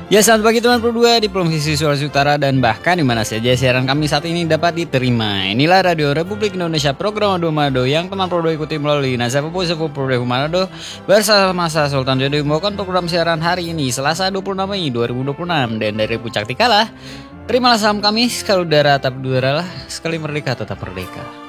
Ya, selamat pagi teman Pro 2 di Provinsi Sulawesi Utara dan bahkan di mana saja siaran kami saat ini dapat diterima. Inilah Radio Republik Indonesia program Adu Manado yang teman Pro 2 ikuti melalui Nasa Popo Sepo Pro 2 Manado bersama saya Sultan Jodoh membawakan program siaran hari ini Selasa 26 Mei 2026 dan dari Puncak Tikalah. Terimalah salam kami sekali udara tetap udara lah, sekali merdeka tetap merdeka.